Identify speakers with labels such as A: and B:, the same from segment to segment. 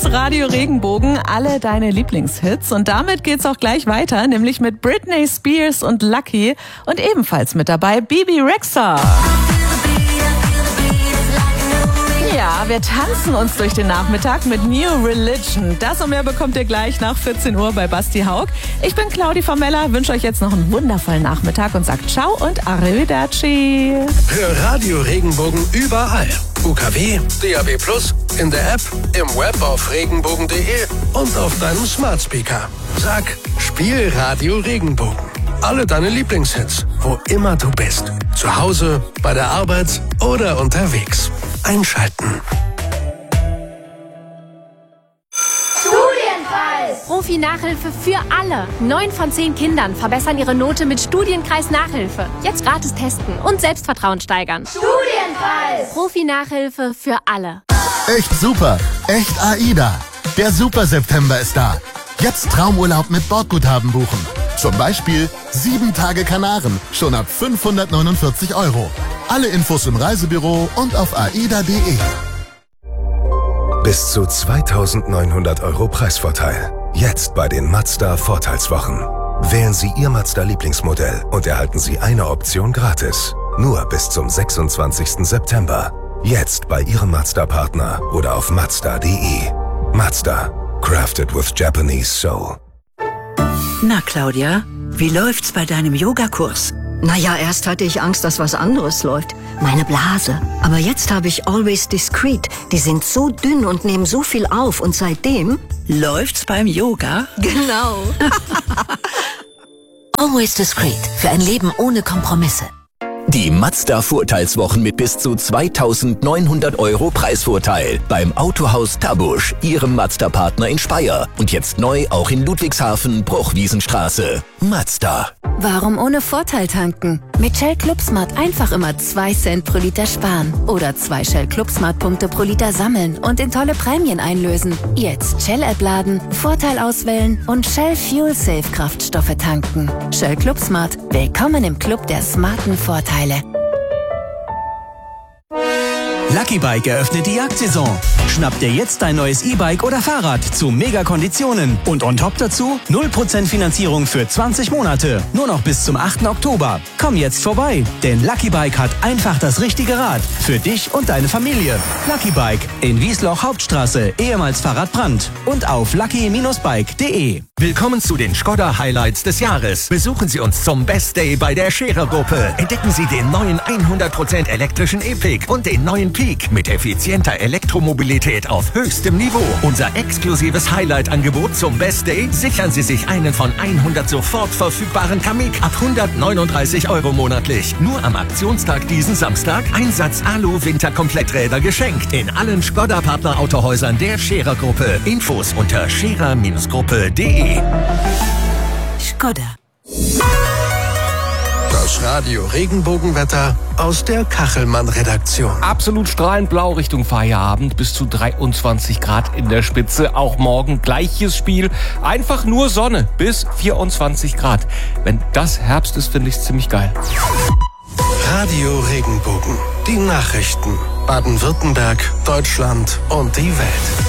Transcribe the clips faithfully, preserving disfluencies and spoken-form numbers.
A: Radio Regenbogen, alle deine Lieblingshits. Und damit geht's auch gleich weiter, nämlich mit Britney Spears und Lucky. Und ebenfalls mit dabei Bebe Rexha. Ja, wir tanzen uns durch den Nachmittag mit New Religion. Das und mehr bekommt ihr gleich nach vierzehn Uhr bei Basti Haug. Ich bin Claudi Formella, wünsche euch jetzt noch einen wundervollen Nachmittag und sagt ciao und arrivederci.
B: Hör Radio Regenbogen überall. U K W, D A B plus, in der App, im Web auf regenbogen punkt de und auf deinem Smart Speaker. Sag, spiel Radio Regenbogen. Alle deine Lieblingshits, wo immer du bist. Zu Hause, bei der Arbeit oder unterwegs. Einschalten.
C: Studienkreis! Profi-Nachhilfe für alle. Neun von zehn Kindern verbessern ihre Note mit Studienkreis Nachhilfe. Jetzt gratis testen und Selbstvertrauen steigern. Studienkreis! Profi-Nachhilfe für alle.
D: Echt super. Echt AIDA. Der Super-September ist da. Jetzt Traumurlaub mit Bordguthaben buchen. Zum Beispiel sieben Tage Kanaren, schon ab fünfhundertneunundvierzig Euro. Alle Infos im Reisebüro und auf aida punkt de.
E: Bis zu zweitausendneunhundert Euro Preisvorteil. Jetzt bei den Mazda Vorteilswochen. Wählen Sie Ihr Mazda-Lieblingsmodell und erhalten Sie eine Option gratis. Nur bis zum sechsundzwanzigsten September. Jetzt bei Ihrem Mazda-Partner oder auf mazda punkt de. Mazda. Crafted with Japanese soul.
F: Na, Claudia, wie läuft's bei deinem Yogakurs?
G: Naja, erst hatte ich Angst, dass was anderes läuft. Meine Blase. Aber jetzt habe ich Always Discreet. Die sind so dünn und nehmen so viel auf. Und seitdem...
F: Läuft's beim Yoga?
G: Genau.
H: Always Discreet. Für ein Leben ohne Kompromisse.
I: Die Mazda-Vorteilswochen mit bis zu zweitausendneunhundert Euro Preisvorteil beim Autohaus Tabusch, Ihrem Mazda-Partner in Speyer. Und jetzt neu auch in Ludwigshafen, Bruchwiesenstraße. Mazda.
J: Warum ohne Vorteil tanken? Mit Shell ClubSmart einfach immer zwei Cent pro Liter sparen. Oder zwei Shell ClubSmart-Punkte pro Liter sammeln und in tolle Prämien einlösen. Jetzt Shell-App laden, Vorteil auswählen und Shell Fuel Safe Kraftstoffe tanken. Shell ClubSmart. Willkommen im Club der smarten Vorteile.
K: Lucky Bike eröffnet die Jagdsaison. Schnapp dir jetzt dein neues E-Bike oder Fahrrad zu Mega-Konditionen. Und on top dazu null Prozent Finanzierung für zwanzig Monate. Nur noch bis zum achten Oktober. Komm jetzt vorbei, denn Lucky Bike hat einfach das richtige Rad für dich und deine Familie. Lucky Bike in Wiesloch Hauptstraße, ehemals Fahrradbrand. Und auf lucky Bindestrich bike punkt de.
L: Willkommen zu den Skoda Highlights des Jahres. Besuchen Sie uns zum Best Day bei der Scherer Gruppe. Entdecken Sie den neuen hundert Prozent elektrischen E-Pick und den neuen Peak mit effizienter Elektromobilität auf höchstem Niveau. Unser exklusives Highlight-Angebot zum Best Day: sichern Sie sich einen von hundert sofort verfügbaren Kamiq ab hundertneununddreißig Euro monatlich. Nur am Aktionstag diesen Samstag Einsatz Alu-Winterkompletträder geschenkt. In allen Skoda-Partner-Autohäusern der Scherer Gruppe. Infos unter scherer Gruppe punkt de.
F: Skoda.
B: Das Radio Regenbogenwetter aus der Kachelmann-Redaktion.
M: Absolut strahlend blau Richtung Feierabend, bis zu dreiundzwanzig Grad in der Spitze. Auch morgen gleiches Spiel, einfach nur Sonne bis vierundzwanzig Grad. Wenn das Herbst ist, finde ich es ziemlich geil.
B: Radio Regenbogen, die Nachrichten. Baden-Württemberg, Deutschland und die Welt.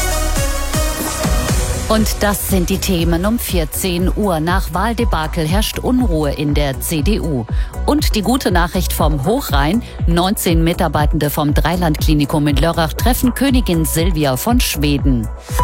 N: Und das sind die Themen um vierzehn Uhr. Nach Wahldebakel herrscht Unruhe in der C D U. Und die gute Nachricht vom Hochrhein: neunzehn Mitarbeitende vom Dreiland-Klinikum in Lörrach treffen Königin Silvia von Schweden.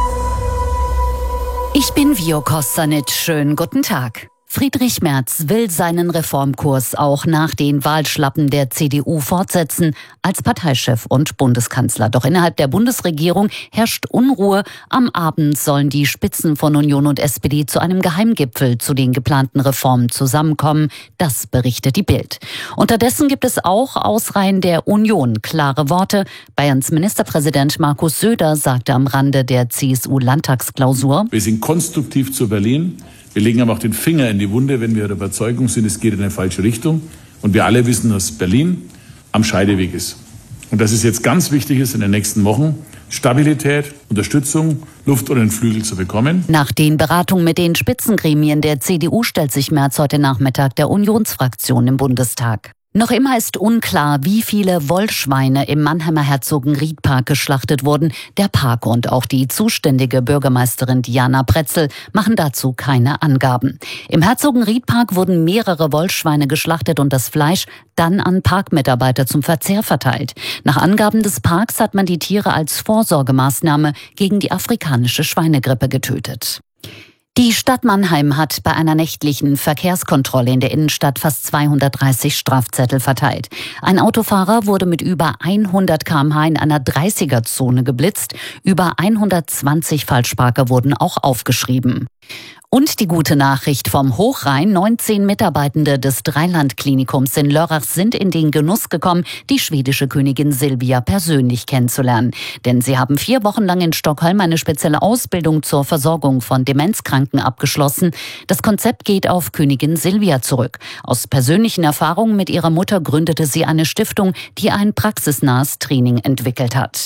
N: Ich bin Vio Kostanic. Schönen guten Tag. Friedrich Merz will seinen Reformkurs auch nach den Wahlschlappen der C D U fortsetzen als Parteichef und Bundeskanzler. Doch innerhalb der Bundesregierung herrscht Unruhe. Am Abend sollen die Spitzen von Union und S P D zu einem Geheimgipfel zu den geplanten Reformen zusammenkommen. Das berichtet die Bild. Unterdessen gibt es auch aus Reihen der Union klare Worte. Bayerns Ministerpräsident Markus Söder sagte am Rande der C S U-Landtagsklausur:
O: Wir sind konstruktiv zu Berlin. Wir legen aber auch den Finger in die Wunde, wenn wir der Überzeugung sind, es geht in eine falsche Richtung. Und wir alle wissen, dass Berlin am Scheideweg ist. Und dass es jetzt ganz wichtig ist, in den nächsten Wochen Stabilität, Unterstützung, Luft unter den Flügel zu bekommen.
N: Nach den Beratungen mit den Spitzengremien der C D U stellt sich Merz heute Nachmittag der Unionsfraktion im Bundestag. Noch immer ist unklar, wie viele Wollschweine im Mannheimer Herzogenried-Park geschlachtet wurden. Der Park und auch die zuständige Bürgermeisterin Diana Pretzel machen dazu keine Angaben. Im Herzogenried-Park wurden mehrere Wollschweine geschlachtet und das Fleisch dann an Parkmitarbeiter zum Verzehr verteilt. Nach Angaben des Parks hat man die Tiere als Vorsorgemaßnahme gegen die afrikanische Schweinegrippe getötet. Die Stadt Mannheim hat bei einer nächtlichen Verkehrskontrolle in der Innenstadt fast zweihundertdreißig Strafzettel verteilt. Ein Autofahrer wurde mit über hundert Kilometer pro Stunde in einer dreißiger-Zone geblitzt. Über hundertzwanzig Falschparker wurden auch aufgeschrieben. Und die gute Nachricht vom Hochrhein. neunzehn Mitarbeitende des Dreiland-Klinikums in Lörrach sind in den Genuss gekommen, die schwedische Königin Silvia persönlich kennenzulernen. Denn sie haben vier Wochen lang in Stockholm eine spezielle Ausbildung zur Versorgung von Demenzkranken abgeschlossen. Das Konzept geht auf Königin Silvia zurück. Aus persönlichen Erfahrungen mit ihrer Mutter gründete sie eine Stiftung, die ein praxisnahes Training entwickelt hat.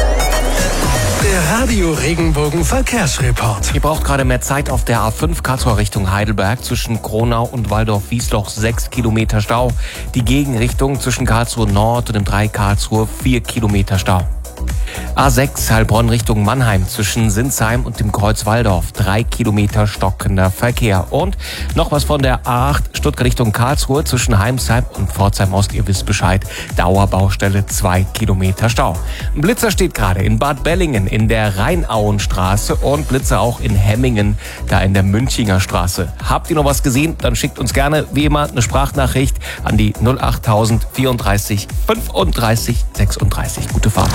B: Der Radio Regenbogen Verkehrsreport.
M: Ihr braucht gerade mehr Zeit auf der A fünf Karlsruhe Richtung Heidelberg. Zwischen Kronau und Waldorf-Wiesloch sechs Kilometer Stau. Die Gegenrichtung zwischen Karlsruhe Nord und dem Dreieck Karlsruhe vier Kilometer Stau. A sechs Heilbronn Richtung Mannheim zwischen Sinsheim und dem Kreuz Walldorf. Drei Kilometer stockender Verkehr. Und noch was von der A acht Stuttgart Richtung Karlsruhe zwischen Heimsheim und Pforzheim Ost. Ihr wisst Bescheid. Dauerbaustelle, zwei Kilometer Stau. Ein Blitzer steht gerade in Bad Bellingen in der Rheinauenstraße und Blitzer auch in Hemmingen, da in der Münchinger Straße. Habt ihr noch was gesehen? Dann schickt uns gerne wie immer eine Sprachnachricht an die null acht null null vierunddreißig fünfunddreißig sechsunddreißig. Gute Fahrt.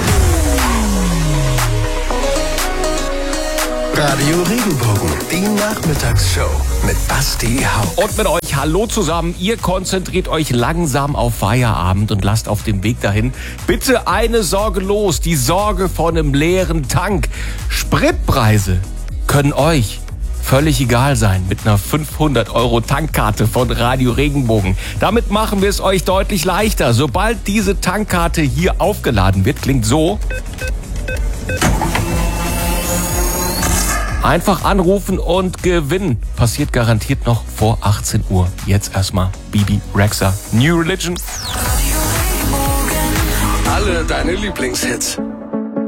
B: Radio Regenbogen, die Nachmittagsshow mit Basti Hauck.
M: Und mit euch hallo zusammen. Ihr konzentriert euch langsam auf Feierabend und lasst auf dem Weg dahin bitte eine Sorge los. Die Sorge vor einem leeren Tank. Spritpreise können euch völlig egal sein mit einer fünfhundert Euro Tankkarte von Radio Regenbogen. Damit machen wir es euch deutlich leichter. Sobald diese Tankkarte hier aufgeladen wird, klingt so. Einfach anrufen und gewinnen. Passiert garantiert noch vor achtzehn Uhr. Jetzt erstmal Bibi Rexha, New Religion.
B: Alle deine Lieblingshits.